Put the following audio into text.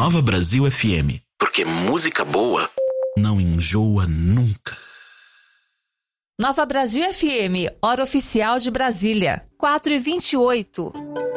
Nova Brasil FM. Porque música boa não enjoa nunca. Nova Brasil FM, hora oficial de Brasília, 4h28.